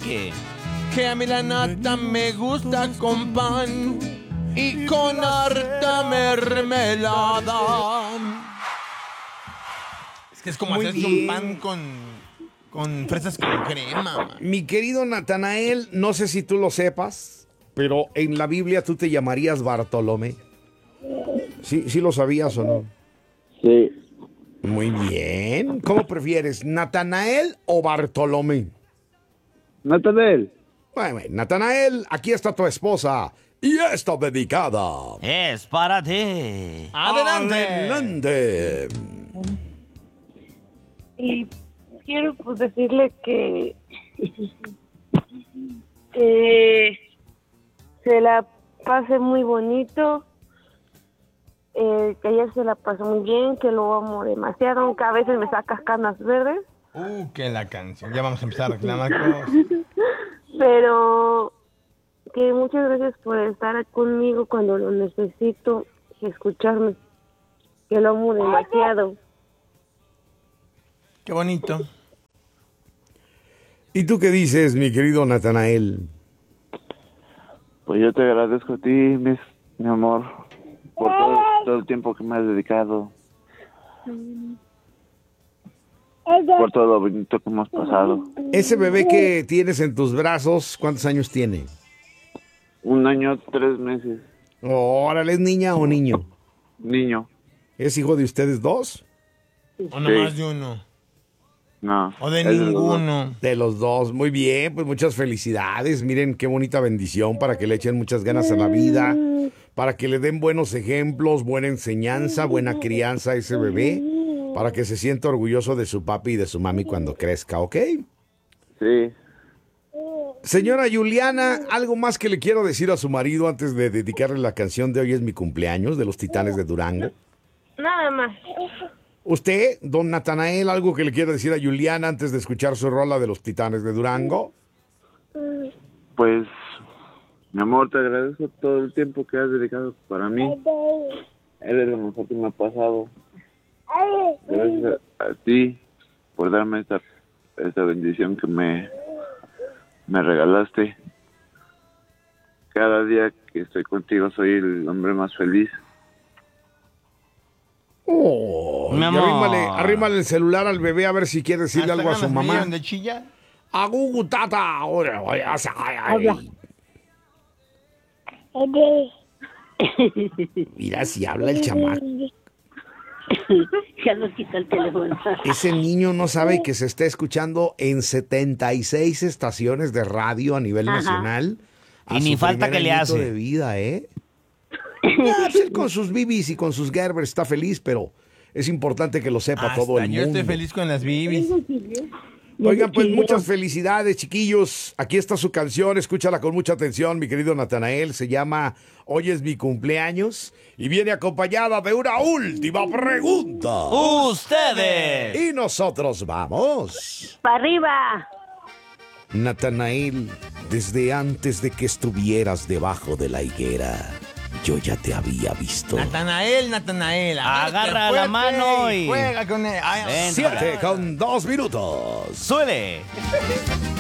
qué? Que a mí la nata me gusta con pan y con harta mermelada. Es que es como Muy hacerse bien. un pan con fresas con crema, man. Mi querido Natanael, no sé si tú lo sepas, pero en la Biblia tú te llamarías Bartolomé. ¿Sí lo sabías o no? Sí. Muy bien. ¿Cómo prefieres, Natanael o Bartolomé? Natanael. Bueno, Natanael, aquí está tu esposa y está dedicada. Es para ti. ¡Adelante! Adelante. Y quiero pues decirle que se la pase muy bonito, que ella se la pasó muy bien, que lo amo demasiado, aunque a veces me saca canas verdes, Que la canción. Ya vamos a empezar a reclamar cosas. pero que muchas gracias por estar conmigo cuando lo necesito y escucharme, que lo amo demasiado. Qué bonito. ¿Y tú qué dices, mi querido Natanael? Pues yo te agradezco a ti, mi amor, por todo el tiempo que me has dedicado. Por todo lo bonito que hemos pasado. Ese bebé que tienes en tus brazos, ¿cuántos años tiene? 1 año, 3 meses. Órale, ¿es niña o niño? Niño. ¿Es hijo de ustedes dos? O nomás de uno. No. O de es los dos. ninguno. De los dos, muy bien, pues muchas felicidades. Miren qué bonita bendición para que le echen muchas ganas a la vida, para que le den buenos ejemplos, buena enseñanza, buena crianza a ese bebé, para que se sienta orgulloso de su papi y de su mami cuando crezca, ¿ok? Sí. Señora Juliana, ¿algo más que le quiero decir a su marido antes de dedicarle la canción de Hoy es mi cumpleaños de los Titanes de Durango? Nada más. ¿Usted, don Natanael, algo que le quiera decir a Juliana antes de escuchar su rola de los Titanes de Durango? Pues, mi amor, te agradezco todo el tiempo que has dedicado para mí. Eres lo mejor que me ha pasado. Gracias a ti por darme esta bendición que me regalaste. Cada día que estoy contigo soy el hombre más feliz. Oh, Mi y amor. arrímale el celular al bebé a ver si quiere decirle Hasta algo a su ganas me mamá. dieron de chillar. Agugu tata. Ahora, Mira si habla el chamaco. Ya nos quita el teléfono. Ese niño no sabe que se está escuchando en 76 estaciones de radio a nivel nacional. Y ni su falta primer que le añito hace. de vida, ¿eh? Pues él con sus bibis y con sus Gerber está feliz, pero es importante que lo sepa todo el Yo mundo. estoy feliz con las bibis. Oigan, pues muchas felicidades, chiquillos. Aquí está su canción, escúchala con mucha atención, mi querido Natanael. Se llama Hoy es mi cumpleaños y viene acompañada de una última pregunta. ¡Ustedes! Y nosotros vamos. ¡Para arriba! Natanael, desde antes de que estuvieras debajo de la higuera, yo ya te había visto. Natanael. Agarra la mano y- Juega con él. Ay, Ven. 7 con 2 minutos. ¡Suele!